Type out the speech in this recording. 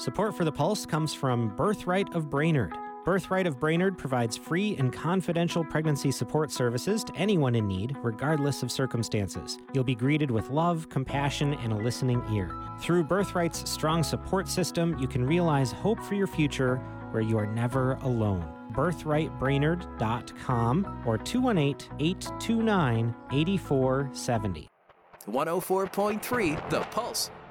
Support for The Pulse comes from Birthright of Brainerd. Birthright of Brainerd provides free and confidential pregnancy support services to anyone in need, regardless of circumstances. You'll be greeted with love, compassion, and a listening ear. Through Birthright's strong support system, you can realize hope for your future where you are never alone. BirthrightBrainerd.com or 218-829-8470. 104.3 The Pulse.